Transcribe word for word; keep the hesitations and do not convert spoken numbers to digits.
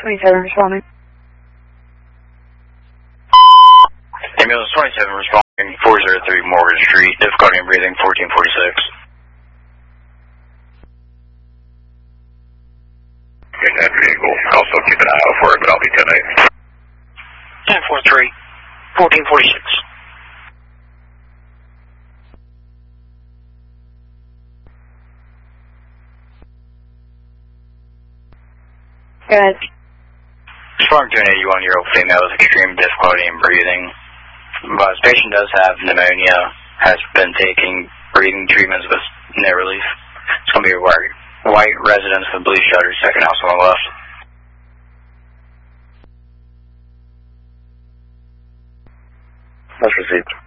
twenty-seven responding. Ambulance twenty-seven responding, four oh three Morgan Street, difficulty in breathing, fourteen forty-six. In that vehicle, also keep an eye out for it, but I'll be ten eight. ten four three, fourteen forty-six. Go ahead. Responding to an eighty-one-year-old female with extreme difficulty in breathing. But this patient does have pneumonia, has been taking breathing treatments with no relief. It's going to be a white, white residence with blue shutters, second house on the left. That's received.